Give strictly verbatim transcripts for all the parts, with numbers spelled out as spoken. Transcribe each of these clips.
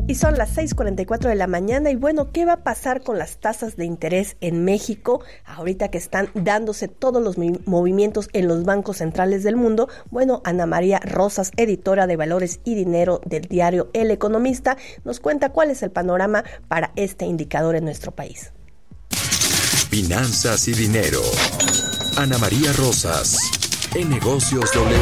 Y son las seis cuarenta y cuatro de la mañana y bueno, ¿qué va a pasar con las tasas de interés en México? Ahorita que están dándose todos los movimientos en los bancos centrales del mundo. Bueno, Ana María Rosas, editora de Valores y Dinero del diario El Economista, nos cuenta cuál es el panorama para este indicador en nuestro país. Finanzas y dinero. Ana María Rosas, en Negocios W.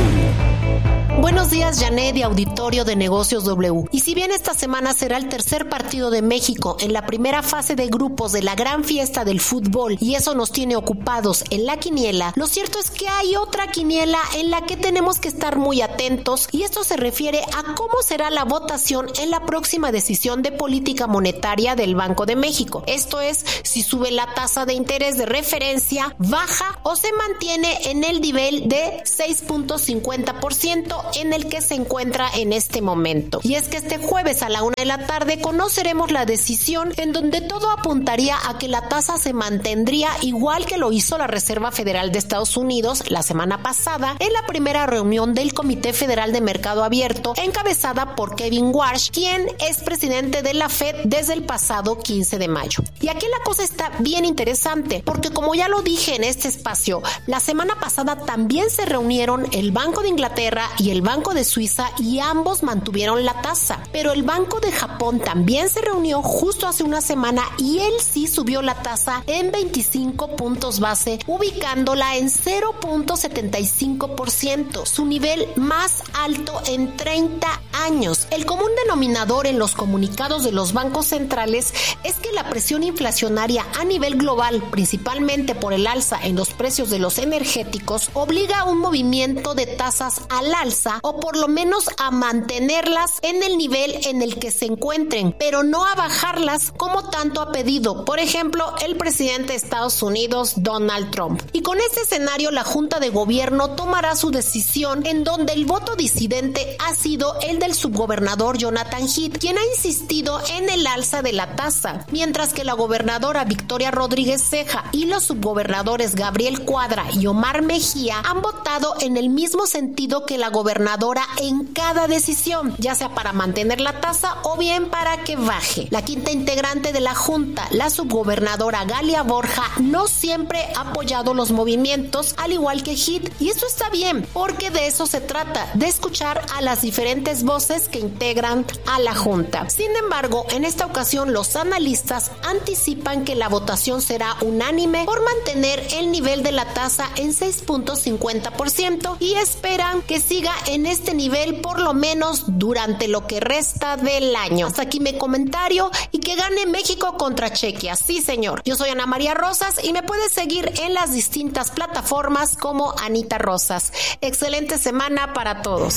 Buenos días, Janet y auditorio de Negocios W. Y si bien esta semana será el tercer partido de México en la primera fase de grupos de la gran fiesta del fútbol y eso nos tiene ocupados en la quiniela, lo cierto es que hay otra quiniela en la que tenemos que estar muy atentos y esto se refiere a cómo será la votación en la próxima decisión de política monetaria del Banco de México. Esto es, si sube la tasa de interés de referencia, baja o se mantiene en el nivel de seis punto cincuenta por ciento en el que se encuentra en este momento. Y es que este jueves a la una de la tarde conoceremos la decisión en donde todo apuntaría a que la tasa se mantendría igual que lo hizo la Reserva Federal de Estados Unidos la semana pasada en la primera reunión del Comité Federal de Mercado Abierto encabezada por Kevin Warsh, quien es presidente de la Fed desde el pasado quince de mayo. Y aquí la cosa está bien interesante porque, como ya lo dije en este espacio, la semana pasada también se reunieron el Banco de Inglaterra y el Banco de Suiza y ambos mantuvieron la tasa, pero el Banco de Japón también se reunió justo hace una semana y él sí subió la tasa en veinticinco puntos base, ubicándola en cero punto setenta y cinco por ciento, su nivel más alto en treinta años. El común denominador en los comunicados de los bancos centrales es que la presión inflacionaria a nivel global, principalmente por el alza en los precios de los energéticos, obliga a un movimiento de tasas al alza o por lo menos a mantenerlas en el nivel en el que se encuentren, pero no a bajarlas como tanto ha pedido, por ejemplo, el presidente de Estados Unidos, Donald Trump. Y con este escenario, la Junta de Gobierno tomará su decisión en donde el voto disidente ha sido el del subgobernador Jonathan Heath, quien ha insistido en el alza de la tasa, mientras que la gobernadora Victoria Rodríguez Ceja y los subgobernadores Gabriel Cuadra y Omar Mejía han votado en el mismo sentido que la gobernadora en cada decisión, ya sea para mantener la tasa o bien para que baje. La quinta integrante de la Junta, la subgobernadora Galia Borja, no siempre ha apoyado los movimientos, al igual que Heath, y eso está bien, porque de eso se trata, de escuchar a las diferentes voces que integran a la Junta. Sin embargo, en esta ocasión los analistas anticipan que la votación será unánime por mantener el nivel de la tasa en seis punto cincuenta por ciento y esperan que siga en este nivel por lo menos durante lo que resta del año. Hasta aquí mi comentario y que gane México contra Chequia. Sí, señor. Yo soy Ana María Rosas y me puedes seguir en las distintas plataformas como Anita Rosas. Excelente semana para todos.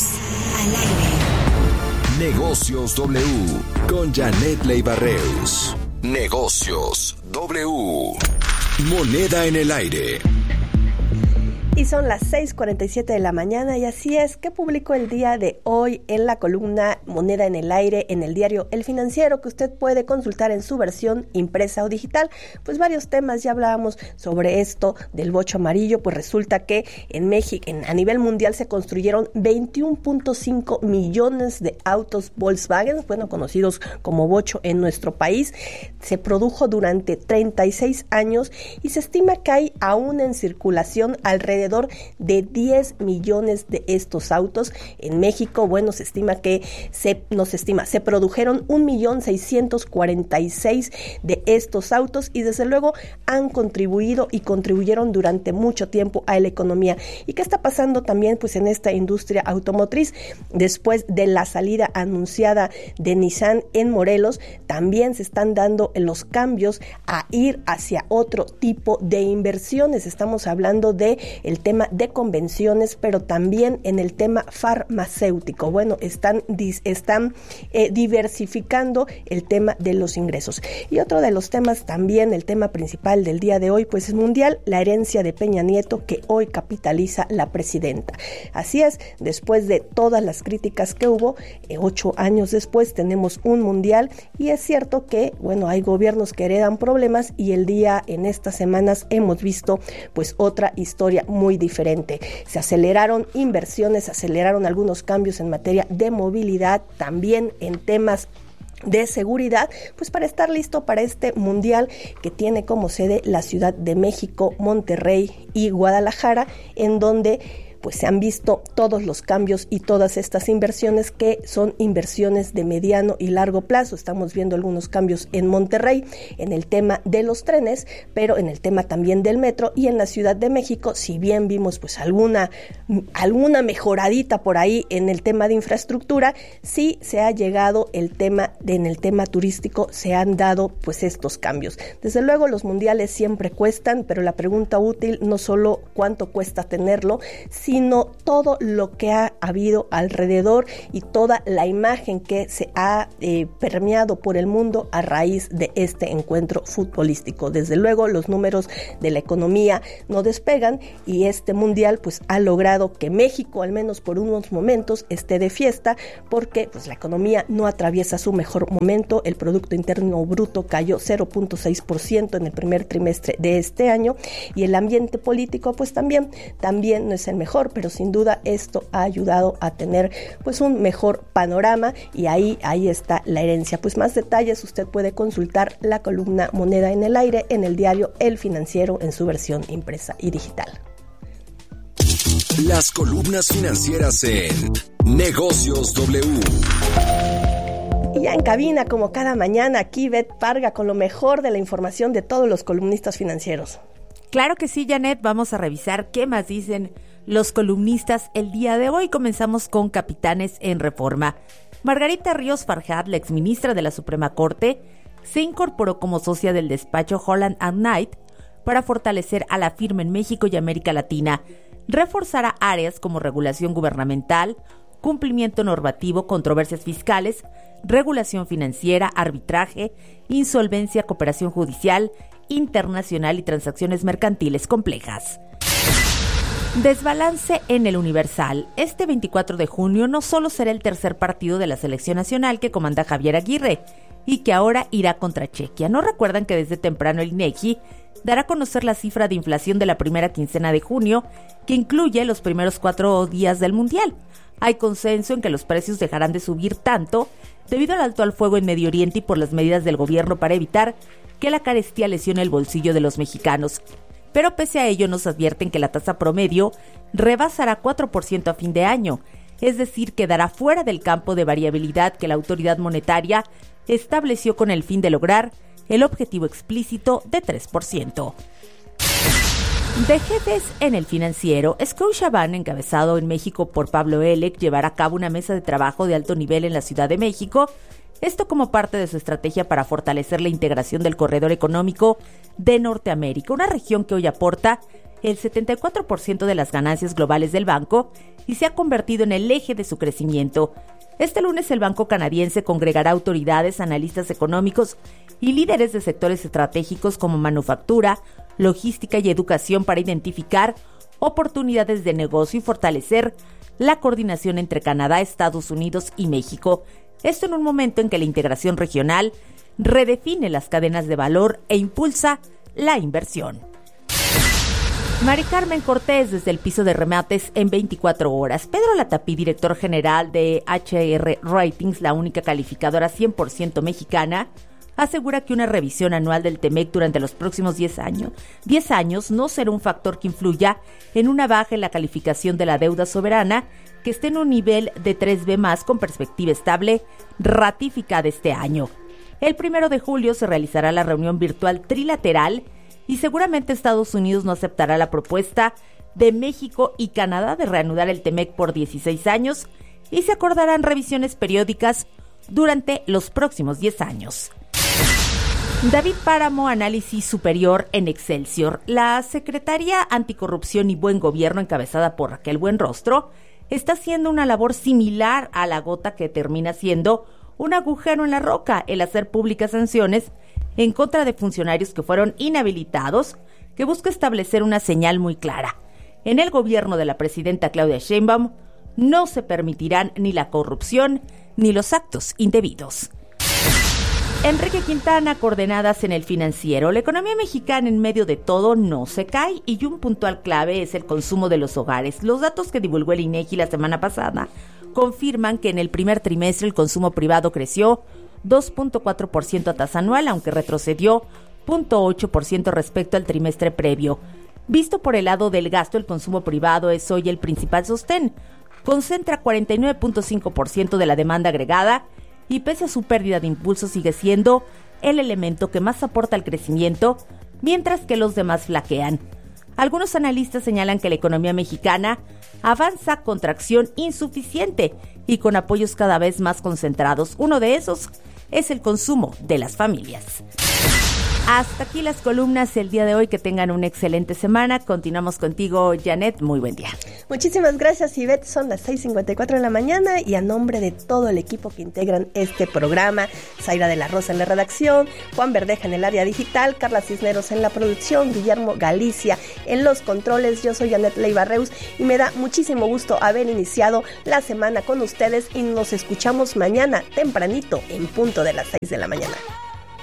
Negocios W con Janet Leiva-Reus. Negocios W. Moneda en el aire. Y son las seis cuarenta y siete de la mañana y así es que publicó el día de hoy en la columna Moneda en el Aire en el diario El Financiero, que usted puede consultar en su versión impresa o digital. Pues varios temas, ya hablábamos sobre esto del bocho amarillo, pues resulta que en México, en, a nivel mundial se construyeron veintiuno punto cinco millones de autos Volkswagen, bueno, conocidos como bocho en nuestro país. Se produjo durante treinta y seis años y se estima que hay aún en circulación alrededor de diez millones de estos autos. En México, bueno, se estima que se, no se estima, se produjeron un millón seiscientos cuarenta y seis de estos autos y desde luego han contribuido y contribuyeron durante mucho tiempo a la economía. ¿Y qué está pasando también pues en esta industria automotriz? Después de la salida anunciada de Nissan en Morelos, también se están dando los cambios a ir hacia otro tipo de inversiones. Estamos hablando de el tema de convenciones, pero también en el tema farmacéutico. Bueno, están, están eh, diversificando el tema de los ingresos. Y otro de los temas también, el tema principal del día de hoy, pues es mundial, la herencia de Peña Nieto que hoy capitaliza la presidenta. Así es, después de todas las críticas que hubo, eh, ocho años después tenemos un mundial y es cierto que, bueno, hay gobiernos que heredan problemas y el día, en estas semanas, hemos visto pues otra historia muy muy diferente. Se aceleraron inversiones, se aceleraron algunos cambios en materia de movilidad, también en temas de seguridad, pues para estar listo para este mundial que tiene como sede la Ciudad de México, Monterrey y Guadalajara, en donde pues se han visto todos los cambios y todas estas inversiones que son inversiones de mediano y largo plazo. Estamos viendo algunos cambios en Monterrey en el tema de los trenes, pero en el tema también del metro, y en la Ciudad de México, si bien vimos pues alguna, alguna mejoradita por ahí en el tema de infraestructura, sí se ha llegado el tema de, en el tema turístico se han dado pues estos cambios. Desde luego los mundiales siempre cuestan, pero la pregunta útil no solo cuánto cuesta tenerlo, sino sino todo lo que ha habido alrededor y toda la imagen que se ha eh, permeado por el mundo a raíz de este encuentro futbolístico. Desde luego los números de la economía no despegan y este mundial pues ha logrado que México, al menos por unos momentos, esté de fiesta, porque pues la economía no atraviesa su mejor momento. El Producto Interno Bruto cayó cero punto seis por ciento en el primer trimestre de este año, y el ambiente político pues también, también no es el mejor, pero sin duda esto ha ayudado a tener pues un mejor panorama, y ahí, ahí está la herencia. Pues más detalles usted puede consultar la columna Moneda en el Aire en el diario El Financiero en su versión impresa y digital. Las columnas financieras en Negocios W. Y ya en cabina, como cada mañana, aquí Beth Parga con lo mejor de la información de todos los columnistas financieros. Claro que sí, Janet, vamos a revisar qué más dicen los columnistas el día de hoy. Comenzamos con Capitanes en Reforma. Margarita Ríos Farjat, la exministra de la Suprema Corte, se incorporó como socia del despacho Holland and Knight para fortalecer a la firma en México y América Latina. Reforzará áreas como regulación gubernamental, cumplimiento normativo, controversias fiscales, regulación financiera, arbitraje, insolvencia, cooperación judicial, internacional y transacciones mercantiles complejas. Desbalance en el Universal. Este veinticuatro de junio no solo será el tercer partido de la selección nacional que comanda Javier Aguirre y que ahora irá contra Chequia. ¿No recuerdan que desde temprano el INEGI dará a conocer la cifra de inflación de la primera quincena de junio, que incluye los primeros cuatro días del Mundial? Hay consenso en que los precios dejarán de subir tanto debido al alto al fuego en Medio Oriente y por las medidas del gobierno para evitar que la carestía lesione el bolsillo de los mexicanos. Pero pese a ello nos advierten que la tasa promedio rebasará cuatro por ciento a fin de año, es decir, quedará fuera del campo de variabilidad que la autoridad monetaria estableció con el fin de lograr el objetivo explícito de tres por ciento. De jefes en el Financiero, Scotiabank, encabezado en México por Pablo Elec, llevará a cabo una mesa de trabajo de alto nivel en la Ciudad de México, esto como parte de su estrategia para fortalecer la integración del corredor económico de Norteamérica, una región que hoy aporta el setenta y cuatro por ciento de las ganancias globales del banco y se ha convertido en el eje de su crecimiento. Este lunes el banco canadiense congregará autoridades, analistas económicos y líderes de sectores estratégicos como manufactura, logística y educación para identificar oportunidades de negocio y fortalecer la coordinación entre Canadá, Estados Unidos y México. Esto en un momento en que la integración regional redefine las cadenas de valor e impulsa la inversión. Mari Carmen Cortés, desde el piso de remates en veinticuatro horas. Pedro Latapí, director general de H R Ratings, la única calificadora cien por ciento mexicana, asegura que una revisión anual del TEMEC durante los próximos diez años, diez años no será un factor que influya en una baja en la calificación de la deuda soberana, que esté en un nivel de tres B más con perspectiva estable, ratificada este año. El primero de julio se realizará la reunión virtual trilateral y seguramente Estados Unidos no aceptará la propuesta de México y Canadá de reanudar el TEMEC por dieciséis años y se acordarán revisiones periódicas durante los próximos diez años. David Páramo, análisis superior en Excelsior. La Secretaría Anticorrupción y Buen Gobierno, encabezada por Raquel Buenrostro, está haciendo una labor similar a la gota que termina siendo un agujero en la roca, el hacer públicas sanciones en contra de funcionarios que fueron inhabilitados, que busca establecer una señal muy clara. En el gobierno de la presidenta Claudia Sheinbaum no se permitirán ni la corrupción ni los actos indebidos. Enrique Quintana, coordenadas en el Financiero. La economía mexicana en medio de todo no se cae y un puntual clave es el consumo de los hogares. Los datos que divulgó el INEGI la semana pasada confirman que en el primer trimestre el consumo privado creció dos punto cuatro por ciento a tasa anual, aunque retrocedió cero punto ocho por ciento respecto al trimestre previo. Visto por el lado del gasto, el consumo privado es hoy el principal sostén. Concentra cuarenta y nueve punto cinco por ciento de la demanda agregada y pese a su pérdida de impulso sigue siendo el elemento que más aporta al crecimiento, mientras que los demás flaquean. Algunos analistas señalan que la economía mexicana avanza con tracción insuficiente y con apoyos cada vez más concentrados. Uno de esos es el consumo de las familias. Hasta aquí las columnas el día de hoy. Que tengan una excelente semana. Continuamos contigo, Janet. Muy buen día. Muchísimas gracias, Ivette. Son las seis cincuenta y cuatro de la mañana y a nombre de todo el equipo que integran este programa, Zaira de la Rosa en la redacción, Juan Verdeja en el área digital, Carla Cisneros en la producción, Guillermo Galicia en los controles. Yo soy Janet Leiva Reus y me da muchísimo gusto haber iniciado la semana con ustedes y nos escuchamos mañana tempranito en punto de las seis de la mañana.